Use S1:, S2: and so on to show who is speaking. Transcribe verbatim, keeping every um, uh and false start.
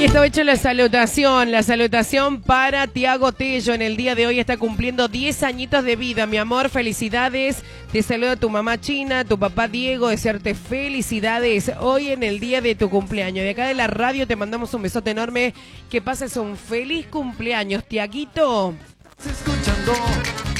S1: Ahí estaba hecha la salutación, la salutación para Tiago Tello. En el día de hoy está cumpliendo diez añitos de vida, mi amor, felicidades. Te saluda tu mamá China, tu papá Diego, desearte felicidades hoy en el día de tu cumpleaños. De acá de la radio te mandamos un besote enorme, que pases un feliz cumpleaños, Tiaguito.
S2: Escuchando